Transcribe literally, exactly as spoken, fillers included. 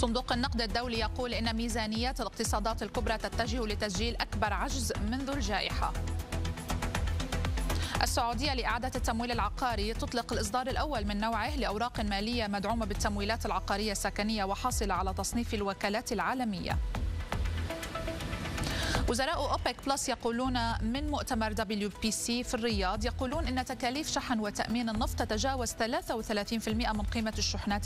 صندوق النقد الدولي يقول إن ميزانيات الاقتصادات الكبرى تتجه لتسجيل أكبر عجز منذ الجائحة. السعودية لإعادة التمويل العقاري تطلق الإصدار الأول من نوعه لأوراق مالية مدعومة بالتمويلات العقارية السكنية وحاصلة على تصنيف الوكالات العالمية. وزراء أوبك بلس يقولون من مؤتمر دبليو بي سي في الرياض، يقولون إن تكاليف شحن وتأمين النفط تتجاوز ثلاثة وثلاثين بالمئة من قيمة الشحنات